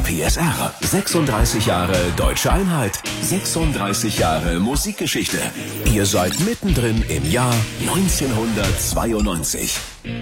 PSR. 36 Jahre Deutsche Einheit. 36 Jahre Musikgeschichte. Ihr seid mittendrin im Jahr 1992.